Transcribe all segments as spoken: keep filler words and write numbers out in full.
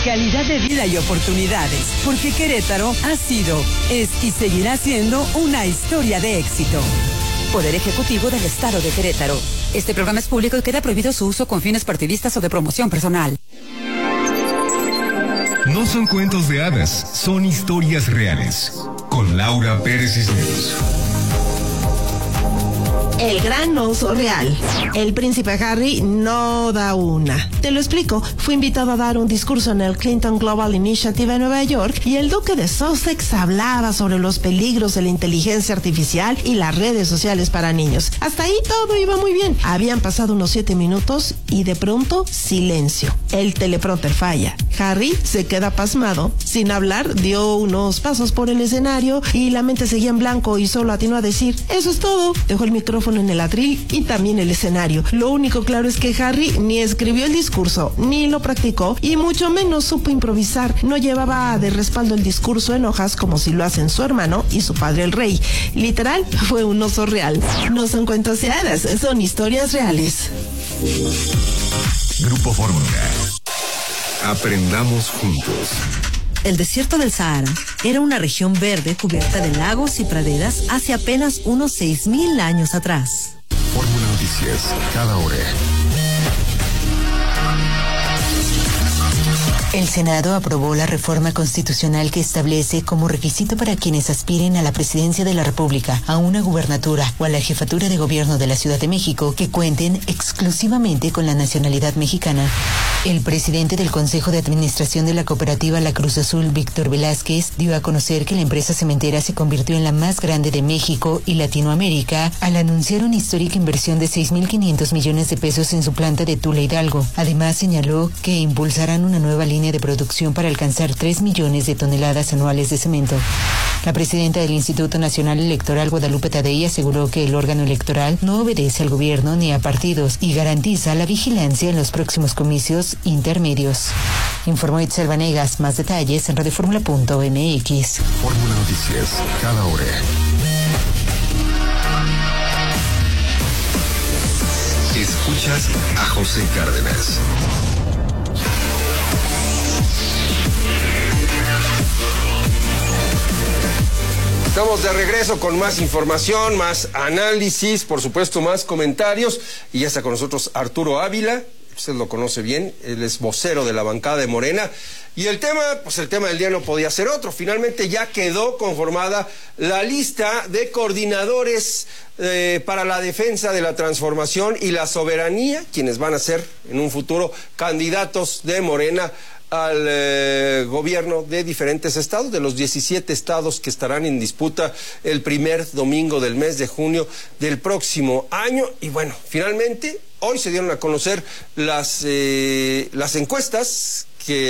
calidad de vida y oportunidades, porque Querétaro ha sido, es y seguirá siendo una historia de éxito. Poder Ejecutivo del Estado de Querétaro. Este programa es público y queda prohibido su uso con fines partidistas o de promoción personal. No son cuentos de hadas, son historias reales. Con Laura Pérez Cisneros. El gran oso real. El príncipe Harry no da una. Te lo explico. Fue invitado a dar un discurso en el Clinton Global Initiative en Nueva York y el duque de Sussex hablaba sobre los peligros de la inteligencia artificial y las redes sociales para niños. Hasta ahí todo iba muy bien. Habían pasado unos siete minutos y de pronto silencio. El teleprompter falla. Harry se queda pasmado. Sin hablar, dio unos pasos por el escenario y la mente seguía en blanco y solo atinó a decir: eso es todo. Dejó el micrófono en el atril y también el escenario. Lo único claro es que Harry ni escribió el discurso, ni lo practicó, y mucho menos supo improvisar. No llevaba de respaldo el discurso en hojas como si lo hacen su hermano y su padre el rey. Literal, fue un oso real. No son cuentos de hadas, son historias reales. Grupo Fórmula. Aprendamos juntos. El desierto del Sahara era una región verde cubierta de lagos y praderas hace apenas unos seis mil años atrás. Fórmula Noticias, cada hora. El Senado aprobó la reforma constitucional que establece como requisito para quienes aspiren a la presidencia de la República, a una gubernatura o a la jefatura de gobierno de la Ciudad de México que cuenten exclusivamente con la nacionalidad mexicana. El presidente del Consejo de Administración de la cooperativa La Cruz Azul, Víctor Velázquez, dio a conocer que la empresa cementera se convirtió en la más grande de México y Latinoamérica al anunciar una histórica inversión de seis mil quinientos millones de pesos en su planta de Tula Hidalgo. Además, señaló que impulsarán una nueva línea de producción para alcanzar tres millones de toneladas anuales de cemento. La presidenta del Instituto Nacional Electoral, Guadalupe Tadei, aseguró que el órgano electoral no obedece al gobierno ni a partidos y garantiza la vigilancia en los próximos comicios intermedios. Informó Itzel Vanegas. Más detalles en radioformula punto m x. Fórmula Noticias, cada hora. Escuchas a José Cárdenas. Estamos de regreso con más información, más análisis, por supuesto más comentarios, y ya está con nosotros Arturo Ávila. Usted lo conoce bien, él es vocero de la bancada de Morena, y el tema, pues el tema del día no podía ser otro. Finalmente ya quedó conformada la lista de coordinadores eh, para la defensa de la transformación y la soberanía, quienes van a ser en un futuro candidatos de Morena al eh, gobierno de diferentes estados, de los diecisiete estados que estarán en disputa el primer domingo del mes de junio del próximo año. Y bueno, finalmente hoy se dieron a conocer las, eh, las encuestas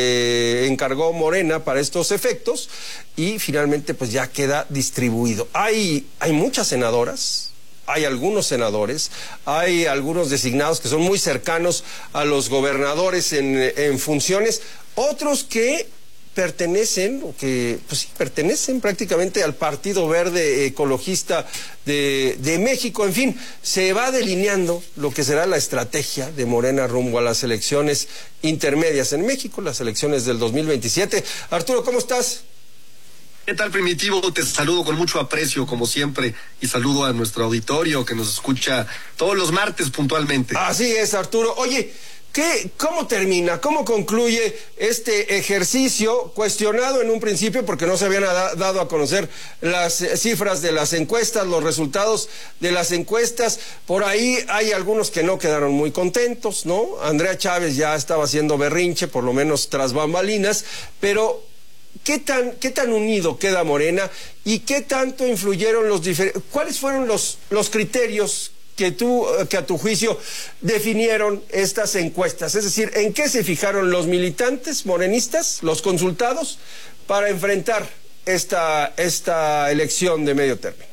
que encargó Morena para estos efectos, y finalmente pues ya queda distribuido. Hay, hay muchas senadoras, hay algunos senadores, hay algunos designados que son muy cercanos a los gobernadores en, en funciones, otros que pertenecen, o que pues sí, pertenecen prácticamente al Partido Verde Ecologista de, de México. En fin, se va delineando lo que será la estrategia de Morena rumbo a las elecciones intermedias en México, las elecciones del dos mil veintisiete. Arturo, ¿cómo estás? ¿Qué tal, Primitivo? Te saludo con mucho aprecio, como siempre, y saludo a nuestro auditorio que nos escucha todos los martes puntualmente. Así es, Arturo. Oye, ¿qué, cómo termina, cómo concluye este ejercicio cuestionado en un principio porque no se habían da, dado a conocer las cifras de las encuestas, los resultados de las encuestas? Por ahí hay algunos que no quedaron muy contentos, ¿no? Andrea Chávez ya estaba haciendo berrinche, por lo menos tras bambalinas, pero ¿Qué tan, qué tan unido queda Morena y qué tanto influyeron los diferentes? ¿Cuáles fueron los, los criterios que tú, que a tu juicio definieron estas encuestas? Es decir, ¿en qué se fijaron los militantes morenistas, los consultados, para enfrentar esta, esta elección de medio término?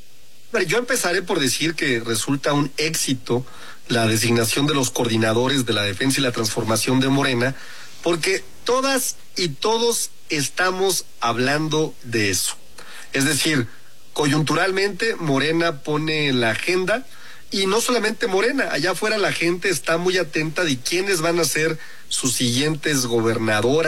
Yo empezaré por decir que resulta un éxito la designación de los coordinadores de la defensa y la transformación de Morena, porque todas y todos estamos hablando de eso. Es decir, coyunturalmente Morena pone en la agenda, y no solamente Morena, allá afuera la gente está muy atenta de quiénes van a ser sus siguientes gobernadoras,